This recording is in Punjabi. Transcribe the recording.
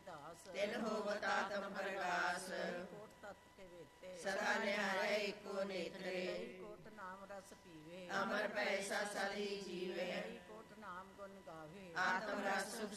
ਦਾਸ ਤਿਲ ਹੋਵਤ ਆਤਮ ਪ੍ਰਗਾਸ ਕੋਟ ਤਤ ਕੇ ਵੇਤੇ ਸਦਾ ਨਿਹਾਰੇ ਏਕੋ ਨੇਤਰੇ ਕੋਟ ਨਾਮ ਰਸ ਪੀਵੇ ਅਮਰ ਪੈ ਸਦਾ ਸਦੀ ਜੀਵੇ ਕੋਟ ਨਾਮ ਗੁਣ ਗਾਵੇ ਆਤਮ ਰਸ ਸੁਖ